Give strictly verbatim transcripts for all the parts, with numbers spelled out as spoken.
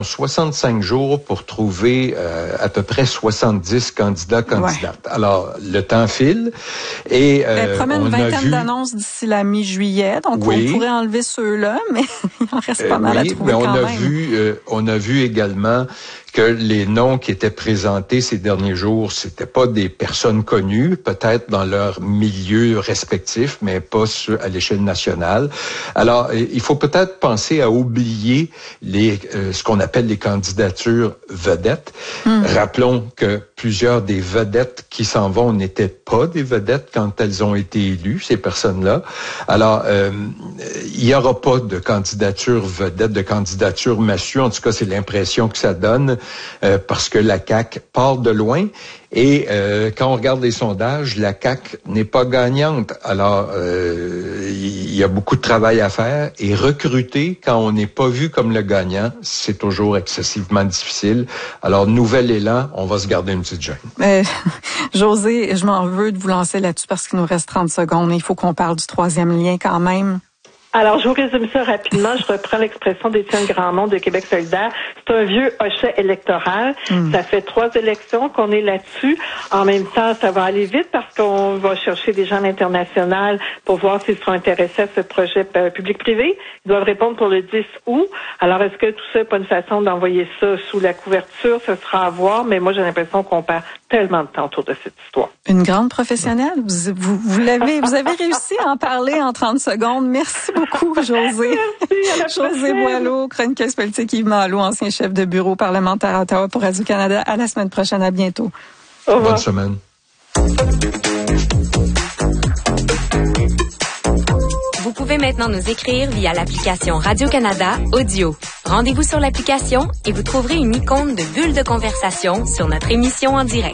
soixante-cinq jours pour trouver euh, à peu près soixante-dix candidats, candidates. Ouais. Alors, le temps file et euh, Elle promet une vingtaine vu... d'annonces d'ici la mi-juillet, donc oui. on pourrait enlever ceux-là, mais il en reste pas euh, mal oui, à trouver mais on quand a même. Vu, euh, on a vu également que les noms qui étaient présentés ces derniers jours, c'était pas des personnes connues, peut-être dans leur milieu respectif, mais pas à l'échelle nationale. Alors, il faut peut-être penser à oublier les euh, ce qu'on appelle les candidatures vedettes. Hum. Rappelons que plusieurs des vedettes qui s'en vont n'étaient pas des vedettes quand elles ont été élues, ces personnes-là. Alors, euh, il y aura pas de candidature vedette, de candidature massue. En tout cas, c'est l'impression que ça donne. Euh, parce que la C A Q part de loin et euh, quand on regarde les sondages, la C A Q n'est pas gagnante. Alors, euh, il y a beaucoup de travail à faire et recruter quand on n'est pas vu comme le gagnant, c'est toujours excessivement difficile. Alors, nouvel élan, on va se garder une petite gêne. Euh, José, je m'en veux de vous lancer là-dessus parce qu'il nous reste trente secondes. Il faut qu'on parle du troisième lien quand même. Alors, je vous résume ça rapidement. Je reprends l'expression d'Étienne Grandmont de Québec solidaire. C'est un vieux hochet électoral. Mm. Ça fait trois élections qu'on est là-dessus. En même temps, ça va aller vite parce qu'on va chercher des gens à l'international pour voir s'ils seront intéressés à ce projet public-privé. Ils doivent répondre pour le dix août. Alors, est-ce que tout ça n'est pas une façon d'envoyer ça sous la couverture? Ce sera à voir, mais moi, j'ai l'impression qu'on perd tellement de temps autour de cette histoire. Une grande professionnelle. Vous, vous, vous l'avez, vous avez réussi à en parler en trente secondes. Merci beaucoup, José. Merci, José Boileau, chroniqueuse politique, Yves Malo, ancien chef de bureau parlementaire à Ottawa pour Radio-Canada. À la semaine prochaine. À bientôt. Au revoir. Bonne semaine. Vous pouvez maintenant nous écrire via l'application Radio-Canada Audio. Rendez-vous sur l'application et vous trouverez une icône de bulle de conversation sur notre émission en direct.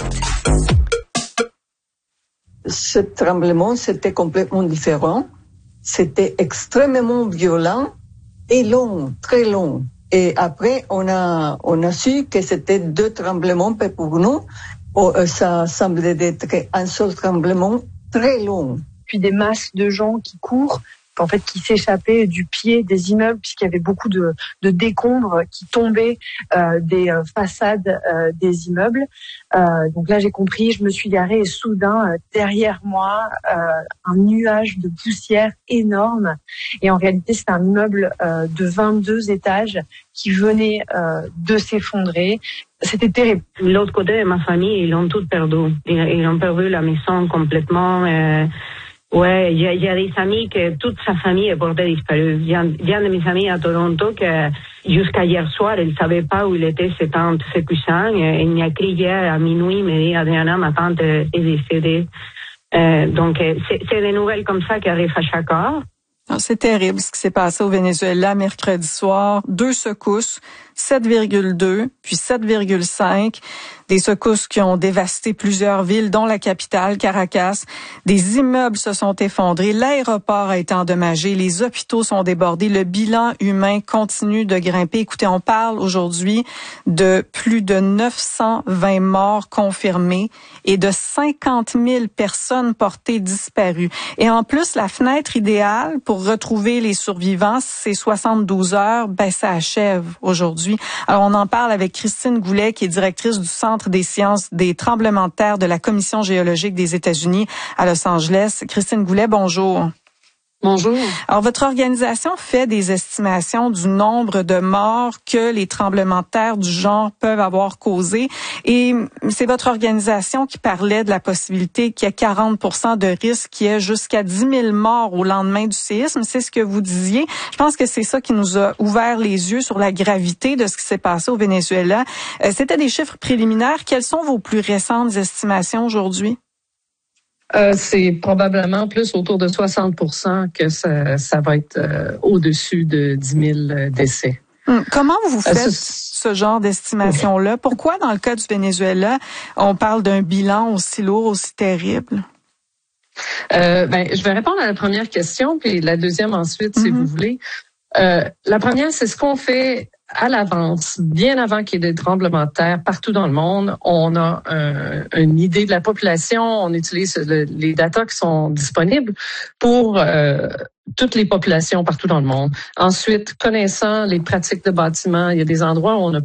Ce tremblement, c'était complètement différent. C'était extrêmement violent et long, très long. Et après, on a, on a su que c'était deux tremblements, mais pour nous, oh, ça semblait être un seul tremblement très long. Puis des masses de gens qui courent, en fait, qui s'échappaient du pied des immeubles, puisqu'il y avait beaucoup de, de décombres qui tombaient euh, des euh, façades euh, des immeubles. Euh, donc là, j'ai compris, je me suis garée et soudain, euh, derrière moi, euh, un nuage de poussière énorme. Et en réalité, c'était un immeuble euh, de vingt-deux étages qui venait euh, de s'effondrer. C'était terrible. L'autre côté de ma famille, ils ont tout perdu. Ils, ils ont perdu la maison complètement. Euh... Ouais, il y, y a des amis que toute sa famille est portée disparue. Il y a, y a de mes amis à Toronto que jusqu'à hier soir, ils ne savaient pas où il était ses tantes, ses cousins. Il n'y a crié à minuit, mais dit Adriana, ma tante est décédée. Euh, donc, c'est, c'est des nouvelles comme ça qui arrivent à chaque heure. C'est terrible ce qui s'est passé au Venezuela mercredi soir. Deux secousses, sept virgule deux, puis sept virgule cinq. Des secousses qui ont dévasté plusieurs villes, dont la capitale, Caracas. Des immeubles se sont effondrés. L'aéroport a été endommagé. Les hôpitaux sont débordés. Le bilan humain continue de grimper. Écoutez, on parle aujourd'hui de plus de neuf cent vingt morts confirmés et de cinquante mille personnes portées disparues. Et en plus, la fenêtre idéale pour retrouver les survivants, c'est soixante-douze heures. Ben, ça achève aujourd'hui. Alors, on en parle avec Christine Goulet, qui est directrice du Centre des sciences des tremblements de terre de la Commission géologique des États-Unis à Los Angeles. Christine Goulet, bonjour. Bonjour. Alors, votre organisation fait des estimations du nombre de morts que les tremblements de terre du genre peuvent avoir causé. Et c'est votre organisation qui parlait de la possibilité qu'il y ait quarante pour cent de risque qu'il y ait jusqu'à dix mille morts au lendemain du séisme. C'est ce que vous disiez. Je pense que c'est ça qui nous a ouvert les yeux sur la gravité de ce qui s'est passé au Venezuela. Euh, c'était des chiffres préliminaires. Quelles sont vos plus récentes estimations aujourd'hui? Euh, c'est probablement plus autour de soixante pour cent que ça, ça va être euh, au-dessus de dix mille décès. Hum, comment vous faites euh, ce genre d'estimation-là? Pourquoi, dans le cas du Venezuela, on parle d'un bilan aussi lourd, aussi terrible? Euh, ben, je vais répondre à la première question, puis la deuxième ensuite, mm-hmm. si vous voulez. Euh, la première, c'est ce qu'on fait à l'avance, bien avant qu'il y ait des tremblements de terre partout dans le monde. On a un, une idée de la population, on utilise le, les datas qui sont disponibles pour euh, toutes les populations partout dans le monde. Ensuite, connaissant les pratiques de bâtiment, il y a des endroits où on a